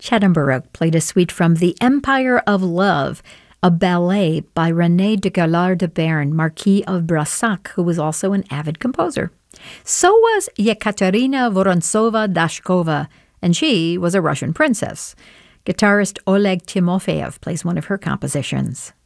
Chattenborough played a suite from The Empire of Love, a ballet by René de Galard de Bern, Marquis of Brassac, who was also an avid composer. So was Yekaterina Vorontsova-Dashkova, and she was a Russian princess. Guitarist Oleg Timofeyev plays one of her compositions.